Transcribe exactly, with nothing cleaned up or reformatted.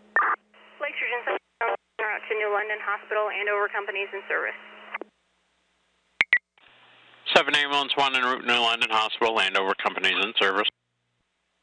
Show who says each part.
Speaker 1: Lake Surgeon route to New London Hospital, Andover companies in service.
Speaker 2: seven ambulance one en route New London Hospital, Andover companies in service.